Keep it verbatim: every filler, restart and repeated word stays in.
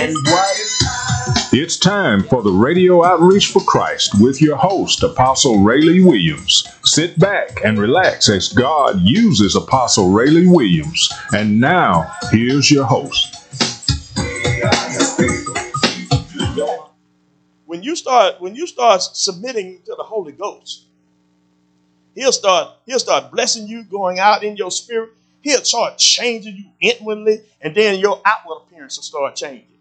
And what? It's time for the Radio Outreach for Christ with your host, Apostle Rayleigh Williams. Sit back and relax as God uses Apostle Rayleigh Williams. And now, here's your host. When you start, when you start submitting to the Holy Ghost, He'll start, He'll start blessing you, going out in your spirit. He'll start changing you inwardly, and then your outward appearance will start changing.